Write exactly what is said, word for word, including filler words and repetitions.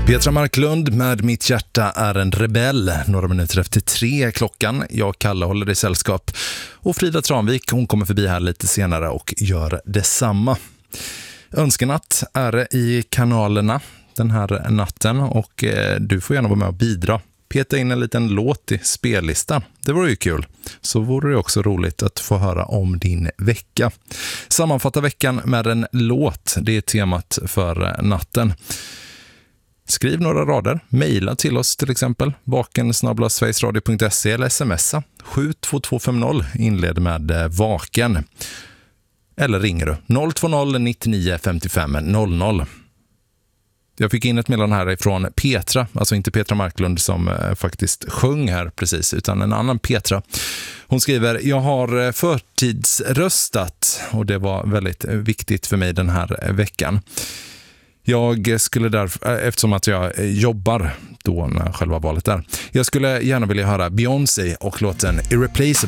Petra Marklund med Mitt hjärta är en rebell. Några minuter efter tre klockan. Jag, Kalle, håller i sällskap. Och Frida Tranvik, hon kommer förbi här lite senare och gör detsamma. Önskenatt är det i kanalerna den här natten. Och eh, du får gärna vara med och bidra. Peta in en liten låt i spellistan. Det vore ju kul. Så vore det också roligt att få höra om din vecka. Sammanfatta veckan med en låt. Det är temat för natten. Skriv några rader, mejla till oss till exempel, vaken snabel-a sverigesradio punkt se eller smsa sju två två fem noll, inled med vaken. Eller ringer du noll två noll nittionio femtiofem noll noll. Jag fick in ett meddelande här ifrån Petra, alltså inte Petra Marklund som eh, faktiskt sjöng här precis, utan en annan Petra. Hon skriver, jag har förtidsröstat och det var väldigt viktigt för mig den här veckan. Jag skulle därför, eftersom att jag jobbar då när själva valet är. Jag skulle gärna vilja höra Beyoncé och låten Irreplaceable.